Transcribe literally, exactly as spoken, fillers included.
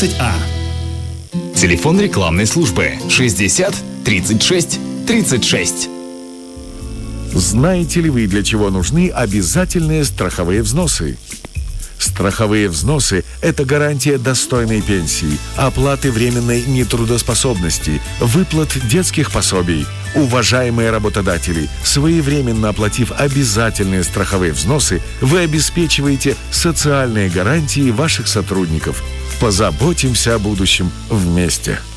двенадцать А. Телефон рекламной службы шестьдесят тридцать шесть тридцать шесть. Знаете ли вы, для чего нужны обязательные страховые взносы? Страховые взносы – это гарантия достойной пенсии, оплаты временной нетрудоспособности, выплат детских пособий. Уважаемые работодатели, своевременно оплатив обязательные страховые взносы, вы обеспечиваете социальные гарантии ваших сотрудников. Позаботимся о будущем вместе.